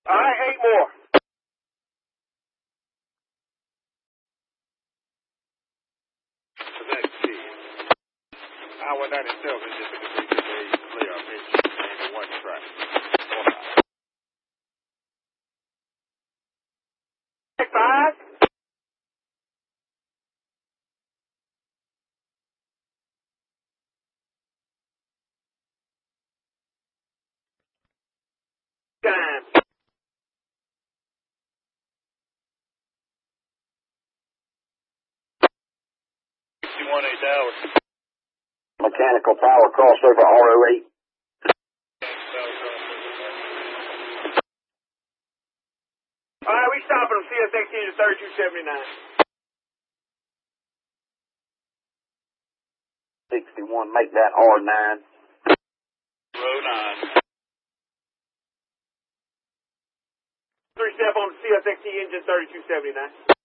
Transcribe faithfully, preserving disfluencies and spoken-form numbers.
All right, eight more. Select T. I one ninety-seven is just a complete day clear of it and one track. Five. Time. sixty-one eight hours. Mechanical power crossover R O eight. All right, we stopping them. C S X T to thirty-two seventy-nine. sixty-one, make that R nine. Row nine. Three step on the C S X T engine thirty-two seventy-nine.